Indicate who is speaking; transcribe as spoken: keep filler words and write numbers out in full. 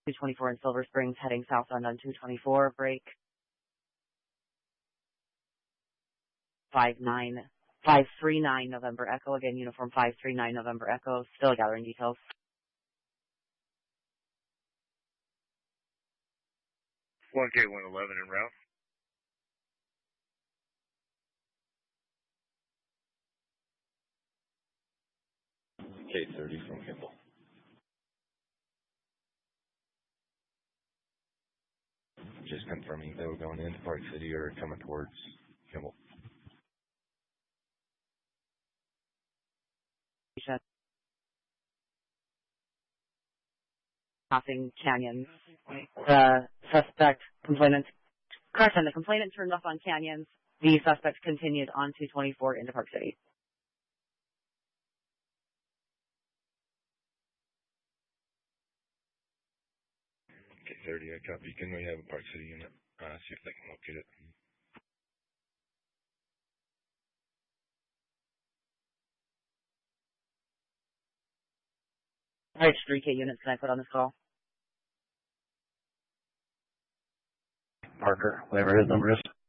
Speaker 1: two twenty-four in Silver Springs, heading southbound on two twenty-four, break. five nine, five three nine November Echo, again, uniform five three nine November Echo, still gathering details.
Speaker 2: one K one eleven en route.
Speaker 3: K thirty from Kimball. Just confirming they were going into Park City or coming towards Kimball.
Speaker 1: Crossing Canyons. The suspect complainant, correction, the complainant turned off on Canyons. The suspect continued on two twenty-four into Park City.
Speaker 3: K thirty, I copy. Can we have a Park City unit? Uh, see if they can locate it.
Speaker 1: All right, three K units, can I put on this call?
Speaker 4: Parker, whatever his number is.